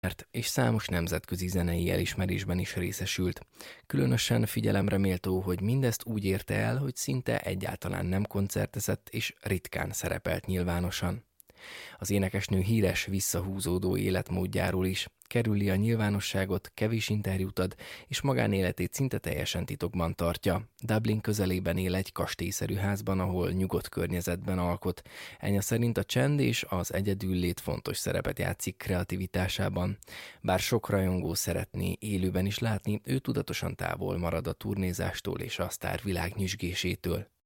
és számos nemzetközi zenei elismerésben is részesült. Különösen figyelemre méltó, hogy mindezt úgy érte el, hogy szinte egyáltalán nem koncertezett és ritkán szerepelt nyilvánosan. Az énekesnő híres, visszahúzódó életmódjáról is, kerüli a nyilvánosságot, kevés interjút ad, és magánéletét szinte teljesen titokban tartja. Dublin közelében él egy kastélyszerű házban, ahol nyugodt környezetben alkot. Enya szerint a csend és az egyedüllét fontos szerepet játszik kreativitásában. Bár sok rajongó szeretné élőben is látni, ő tudatosan távol marad a turnézástól és a sztárvilág nyüzsgésétől.